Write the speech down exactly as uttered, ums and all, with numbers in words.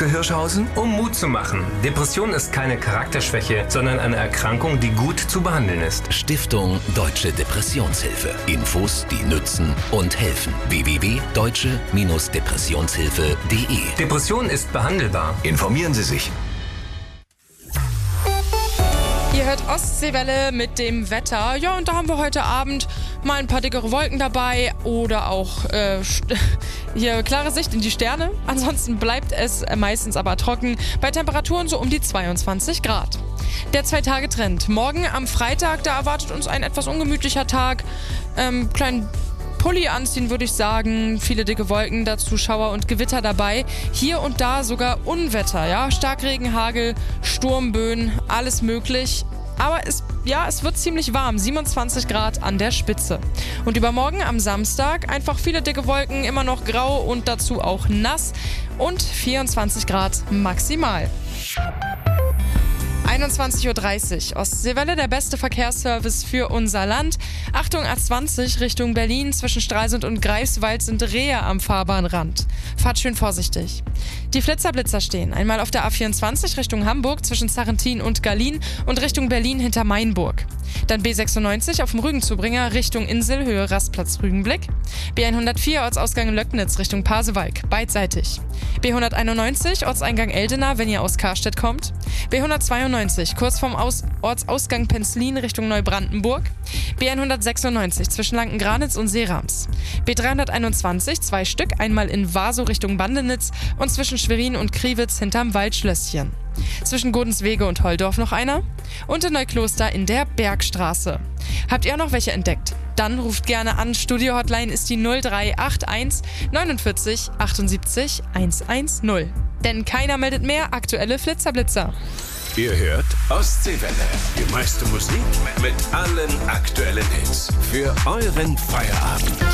Doktor Hirschhausen? Um Mut zu machen. Depression ist keine Charakterschwäche, sondern eine Erkrankung, die gut zu behandeln ist. Stiftung Deutsche Depressionshilfe. Infos, die nützen und helfen. w w w punkt deutsche Depressionshilfe punkt de Depression ist behandelbar. Informieren Sie sich. Ihr hört Ostseewelle mit dem Wetter. Ja, und da haben wir heute Abend mal ein paar dickere Wolken dabei oder auch äh, hier klare Sicht in die Sterne. Ansonsten bleibt es meistens aber trocken bei Temperaturen so um die zweiundzwanzig Grad. Der Zwei-Tage-Trend. Morgen am Freitag, da erwartet uns ein etwas ungemütlicher Tag. Ähm, kleinen Pulli anziehen, würde ich sagen. Viele dicke Wolken, dazu Schauer und Gewitter dabei. Hier und da sogar Unwetter, ja. Starkregen, Hagel, Sturmböen, alles möglich. Aber es, ja, es wird ziemlich warm, siebenundzwanzig Grad an der Spitze. Und übermorgen am Samstag einfach viele dicke Wolken, immer noch grau und dazu auch nass und vierundzwanzig Grad maximal. einundzwanzig Uhr dreißig. Ostseewelle, der beste Verkehrsservice für unser Land. Achtung, A zwanzig Richtung Berlin. Zwischen Stralsund und Greifswald sind Rehe am Fahrbahnrand. Fahrt schön vorsichtig. Die Flitzerblitzer stehen. Einmal auf der A vierundzwanzig Richtung Hamburg zwischen Sarrentin und Gallien und Richtung Berlin hinter Mainburg. Dann B sechsundneunzig auf dem Rügenzubringer Richtung Insel, Höhe Rastplatz Rügenblick. B hundertvier Ortsausgang Löcknitz Richtung Pasewalk, beidseitig. B hunderteinundneunzig Ortseingang Eldena, wenn ihr aus Karstedt kommt. B hundertzweiundneunzig kurz vorm aus Ortsausgang Penzlin Richtung Neubrandenburg. B hundertsechsundneunzig zwischen Lankengranitz und Seerams. B dreihunderteinundzwanzig, zwei Stück, einmal in Vaso Richtung Bandenitz und zwischen Schwerin und Kriwitz hinterm Waldschlösschen. Zwischen Godenswege und Holdorf noch einer und in Neukloster in der Bergstraße. Habt ihr auch noch welche entdeckt? Dann ruft gerne an. Studio-Hotline ist die null drei acht eins neunundvierzig achtundsiebzig hundertzehn. Denn keiner meldet mehr aktuelle Flitzerblitzer. Ihr hört Ostseewelle. Die meiste Musik mit allen aktuellen Hits. Für euren Feierabend.